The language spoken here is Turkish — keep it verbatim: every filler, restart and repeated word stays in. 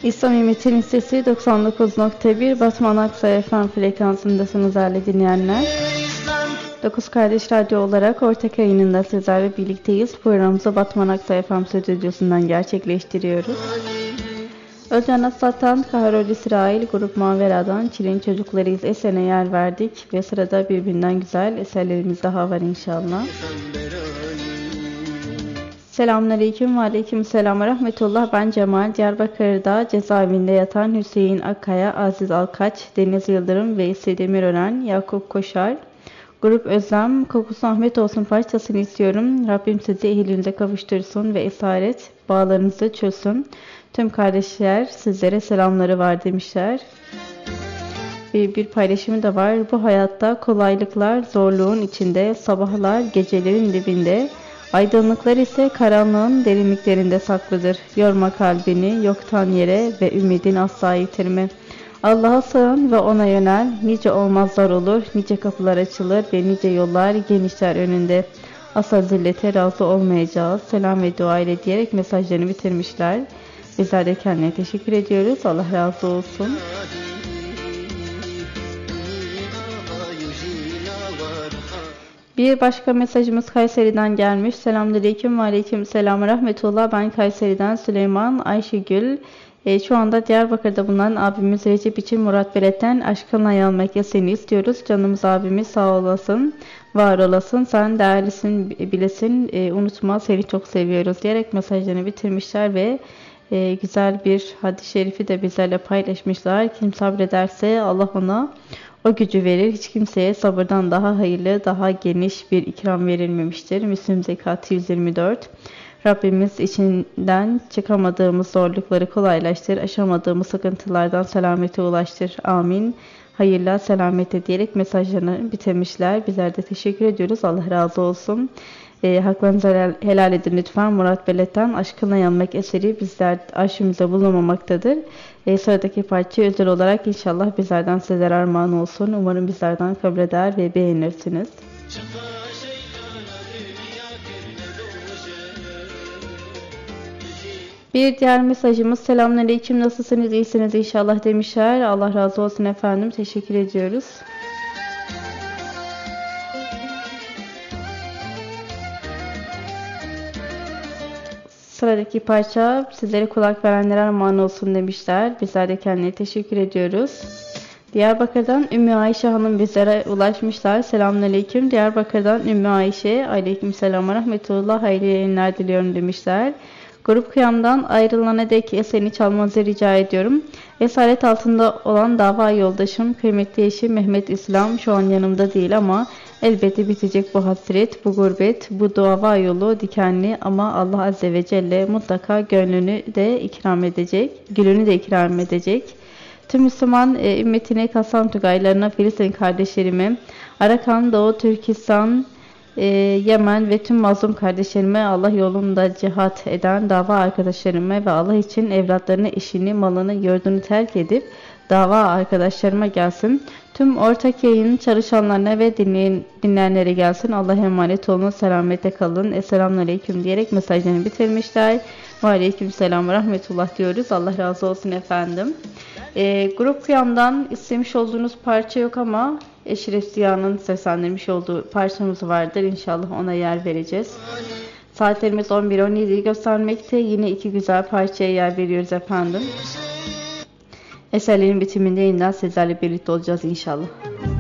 İslam Ümmetinin Sesi doksan dokuz nokta bir Batman Aksaray F M frekansındasınız değerli dinleyenler. Dokuz Kardeş Radyo olarak ortak yayınında sizlerle birlikteyiz. Programımızı Batman Aksaray F M stüdyosundan gerçekleştiriyoruz. Özcan Aslat'tan, Kaharol İsrail, Grup Mavera'dan Çil'in Çocuklarıyız Esen'e yer verdik ve sırada birbirinden güzel eserlerimiz daha var inşallah. Selamünaleyküm ve aleykümselam ve rahmetullah. Ben Cemal. Diyarbakır'da cezaevinde yatan Hüseyin Akkaya, Aziz Alkaç, Deniz Yıldırım, Veysi Demirören, Yakup Koşar, Grup Özlem, Kokusu Ahmet olsun parçasını istiyorum. Rabbim sizi ehlinize kavuştursun ve esaret bağlarınızı çözsün. Tüm kardeşler sizlere selamları var demişler. Bir, bir paylaşımı da var. Bu hayatta kolaylıklar zorluğun içinde, sabahlar gecelerin dibinde, aydınlıklar ise karanlığın derinliklerinde saklıdır. Yorma kalbini yoktan yere ve ümidin asla yitirme. Allah'a sığın ve ona yönel. Nice olmazlar olur, nice kapılar açılır ve nice yollar genişler önünde. Asla zillete razı olmayacağız. Selam ve dua ile diyerek mesajlarını bitirmişler. Bizler de kendine teşekkür ediyoruz. Allah razı olsun. Bir başka mesajımız Kayseri'den gelmiş. Selamünaleyküm ve aleykümselam ve rahmetullah. Ben Kayseri'den Süleyman Ayşegül. E, şu anda Diyarbakır'da bulunan abimiz Recep için Murat Belet'ten Aşkınla Yanmak Seni istiyoruz. Canımız abimiz sağ olasın, var olasın, sen değerlisin bilesin, e, unutma seni çok seviyoruz diyerek mesajlarını bitirmişler ve e, güzel bir hadis-i şerifi de bizlerle paylaşmışlar. Kim sabrederse Allah ona o gücü verir. Hiç kimseye sabırdan daha hayırlı, daha geniş bir ikram verilmemiştir. Müslüm Zekatı yüz yirmi dört. Rabbimiz içinden çıkamadığımız zorlukları kolaylaştır, aşamadığımız sıkıntılardan selamete ulaştır. Amin. Hayırla, selamete diyerek mesajlarını bitirmişler. Bizler de teşekkür ediyoruz. Allah razı olsun. E, haklarınızı helal, helal edin lütfen. Murat Belet'ten Aşkınla Yanmak eseri bizler arşivimizde bulunmamaktadır. E, sıradaki parça özel olarak inşallah bizlerden sizlere armağan olsun. Umarım bizlerden kabul eder ve beğenirsiniz. Bir diğer mesajımız selamünaleyküm, nasılsınız, iyisiniz inşallah demişler. Allah razı olsun efendim, teşekkür ediyoruz. Sıradaki parça sizlere kulak verenlere armağan olsun demişler. Bizler de kendine teşekkür ediyoruz. Diyarbakır'dan Ümmü Ayşe Hanım bizlere ulaşmışlar. Selamünaleyküm. Diyarbakır'dan Ümmü Ayşe, aleykümselam ve rahmetullah, hayırlı yayınlar diliyorum demişler. Grup Kıyam'dan ayrılana dek eseni çalmanızı rica ediyorum. Esaret altında olan dava yoldaşım, kıymetli eşim Mehmet İslam şu an yanımda değil ama elbette bitecek bu hasret, bu gurbet, bu dava yolu dikenli ama Allah Azze ve Celle mutlaka gönlünü de ikram edecek, gülünü de ikram edecek. Tüm Müslüman e, ümmetine, Kasam Tugaylarına, Filistin kardeşlerime, Arakan, Doğu, Türkistan, e, Yemen ve tüm mazlum kardeşlerime, Allah yolunda cihat eden dava arkadaşlarıma ve Allah için evlatlarını, eşini, malını, yurdunu terk edip dava arkadaşlarıma gelsin. Tüm ortak yayının çalışanlarına ve dinleyen, dinleyenlere gelsin. Allah'a emanet olun, selamete kalın. Esselamun Aleyküm diyerek mesajlarını bitirmişler. Ve Aleykümselam ve rahmetullah diyoruz. Allah razı olsun efendim. E, Grup Kıyam'dan istemiş olduğunuz parça yok ama Eşref Ziya'nın seslendirmiş olduğu parçamız vardır. İnşallah ona yer vereceğiz. Saatlerimiz on bir on yediyi göstermekte. Yine iki güzel parçaya yer veriyoruz efendim. Eserlerin bitiminde yeniden sizlerle birlikte olacağız inşallah.